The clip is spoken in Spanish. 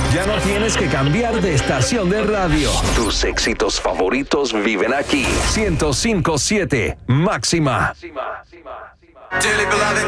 Ya no tienes que cambiar de estación de radio. Tus éxitos favoritos viven aquí. 105.7 Máxima. Dearly beloved,